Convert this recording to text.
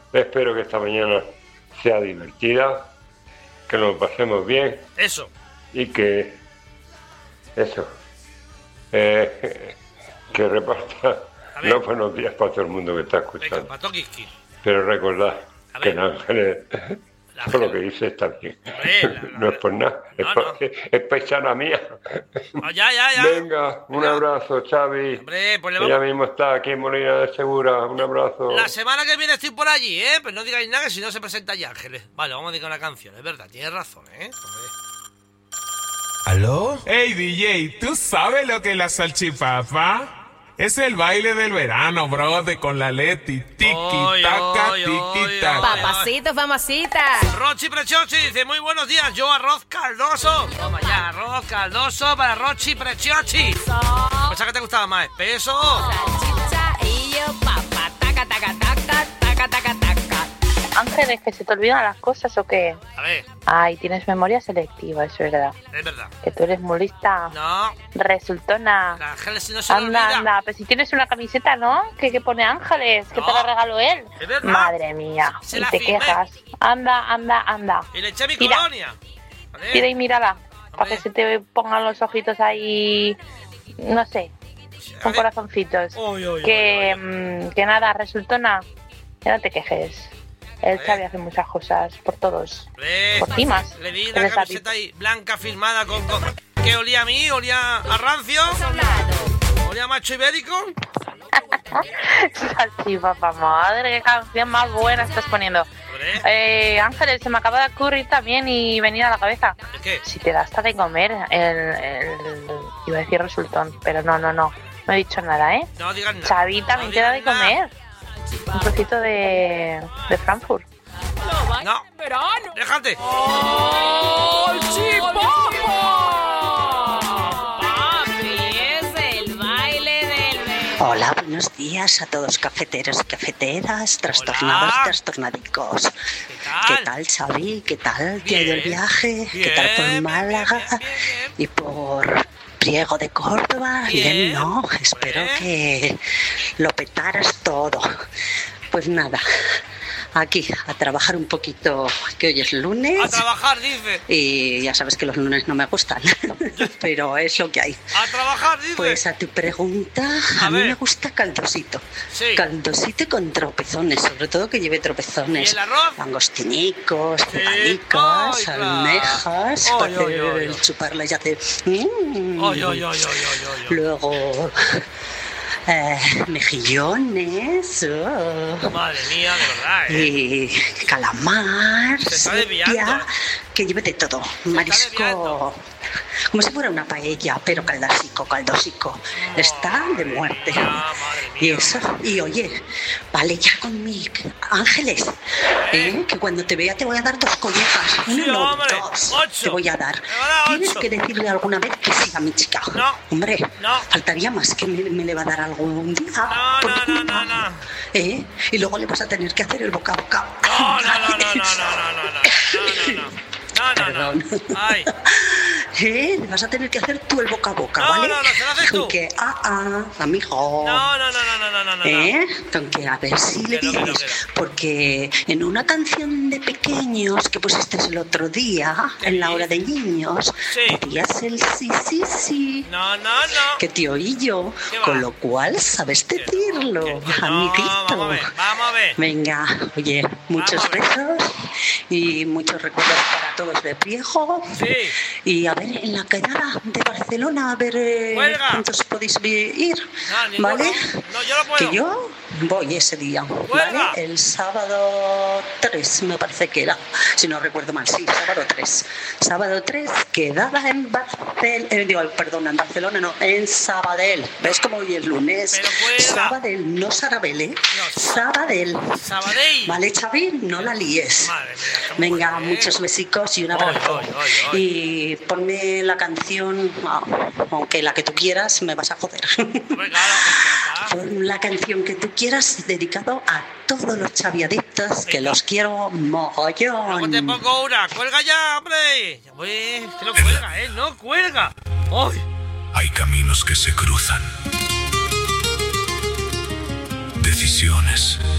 espero que esta mañana sea divertida, que nos pasemos bien. Eso. Y que... Eso. Que reparta los buenos días para todo el mundo que está escuchando. Venga, para Tokiski. Pero recordad que en Ángeles... Todo lo que dice está bien. No es por nada. Es paisana mía. Ya. Venga, un abrazo, Xavi. Hombre, pues ella mismo está aquí en Molina de Segura. Un abrazo. La semana que viene estoy por allí, ¿eh? Pues no digáis nada, que si no se presenta ya Ángeles. Vale, vamos a dedicar una canción, es verdad, tienes razón, ¿eh? ¿Aló? Hey, DJ, ¿tú sabes lo que es la salchipapa? Es el baile del verano, brother, con la Leti. Tiki-taka, tiki-taka. Papacito, famosita. Rochi Preciosi dice, muy buenos días, yo arroz caldoso. Toma ya, arroz caldoso para Rochi Preciosi. Pues a que te gustaba más, espeso. Salchicha y yo, papa, taca, taca, taca, taca, taca, taca. Ángeles, ¿que se te olvidan las cosas o qué? A ver. Ay, tienes memoria selectiva, eso es verdad. Es verdad. Que tú eres muy lista. No. Resultona. Ángeles, si no se olvida. Anda, pero si tienes una camiseta, ¿no? Que pone Ángeles, que te la regaló él. Es verdad. Madre mía, Se y la te firmé. quejas. Anda. Y le eché mi Tira. colonia. ¿Vale? Tira y mírala, para que se te pongan los ojitos ahí, no sé, con corazoncitos. Que nada, resultona, que no te quejes. El Xavi hace muchas cosas por todos. Por ti más. Le di una camiseta ahí blanca firmada con... ¿Qué olía a mí? ¿Olía a rancio? ¿Olía a macho ibérico? Salchipapa, madre, qué canción más buena estás poniendo. Ángeles, se me acaba de ocurrir también y venir a la cabeza. ¿Qué? Si te da hasta de comer iba a decir resultón, pero no he dicho nada, ¿eh? No digas nada. Xavi también te da de comer. Un trocito de Frankfurt. No, déjate. Hola, buenos días a todos cafeteros y cafeteras, trastornados y trastornadicos. ¿Qué tal, Xavi? ¿Qué tal te ha ido el viaje? ¿Qué tal por Málaga? Y por Priego de Córdoba. Bien, ¿no? Espero que lo petaras todo. Pues nada, aquí a trabajar un poquito, que hoy es lunes. A trabajar, dice. Y ya sabes que los lunes no me gustan, pero es lo que hay. A trabajar, dice. Pues a tu pregunta, a mí me gusta caldosito. Sí. Caldosito y con tropezones, sobre todo que lleve tropezones. ¿Y el arroz? Langostinicos, cebalicas, almejas, para hacer chuparla y hacer... Luego... mejillones, madre mía, de verdad, y calamar, se está sepia, desviando. que lleve de todo, marisco, como si fuera una paella, pero caldosico, está de muerte. Y eso, y oye, vale ya con mi Ángeles, que cuando te vea te voy a dar 2 collejas, dos, 8. te voy a dar. Tienes que decirle alguna vez que sí a mi chica. No. Hombre, faltaría más que me le va a dar algún día. No. Y luego le vas a tener que hacer el boca a boca. Perdón. Ay. Le vas a tener que hacer tú el boca a boca, ¿vale? se lo haces tú. Con que, amigo. No. Con que a ver si le dices. Porque en una canción de pequeños que pusiste el otro día, en la hora de niños, decías el sí. No. Que te oí yo, con lo cual sabes decirlo, amiguito. Vamos a ver. Venga, oye, muchos besos y muchos recuerdos para todos de Priego. Sí. Y a ver, en la quedada de Barcelona, a ver cuántos podéis ir, ¿vale? No, yo no puedo. Que yo voy ese día, ¿vale? El sábado 3, me parece que era, si no recuerdo mal, sí, sábado 3. Sábado 3, quedada en Barcelona, en Barcelona no, en Sabadell. ¿Ves cómo hoy es lunes? Sabadell, no Sarabel, ¿eh? Sabadell. ¿Vale, Xavi? No la líes. Venga, muchos besicos y un abrazo. Y ponme la canción, aunque la que tú quieras, me vas a joder. Pon la canción que tú quieras, dedicado a todos los chaviadictos, que los quiero mogollón. Luego te pongo una, cuelga ya, hombre. Que no cuelga, no cuelga. ¡Ay! Hay caminos que se cruzan, decisiones